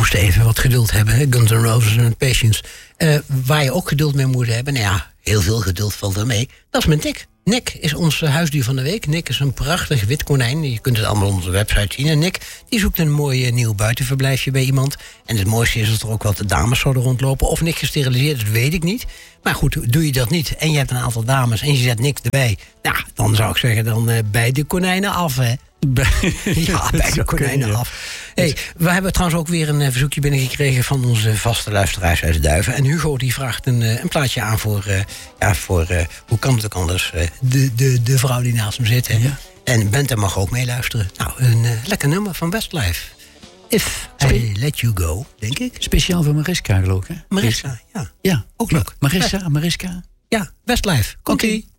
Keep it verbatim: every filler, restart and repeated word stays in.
moesten even wat geduld hebben. Hè? Guns N' Roses en Patience. Uh, waar je ook geduld mee moet hebben. Nou ja, heel veel geduld valt er mee. Dat is met Nick. Nick is ons huisdier van de week. Nick is een prachtig wit konijn. Je kunt het allemaal op onze website zien. En Nick die zoekt een mooi nieuw buitenverblijfje bij iemand. En het mooiste is dat er ook wat dames zouden rondlopen. Of Nick gesteriliseerd, dat weet ik niet. Maar goed, doe je dat niet en je hebt een aantal dames en je zet Nick erbij. Nou, dan zou ik zeggen, dan uh, bij de konijnen af, hè. Ja, bij de konijnen af. Hey, we hebben trouwens ook weer een verzoekje binnengekregen van onze vaste luisteraars uit de Duiven. En Hugo die vraagt een, een plaatje aan voor, uh, ja, voor uh, hoe kan het ook anders, uh, de, de, de vrouw die naast hem zit. Hè? Ja. En Bente mag ook meeluisteren. Nou, een uh, lekker nummer van Westlife. If Spe- I Let You Go, denk ik. Speciaal voor Mariska, geloof ik, hè? Mariska, ja. Ja, ook leuk. Marissa, Mariska. Ja, Westlife. Komt-ie.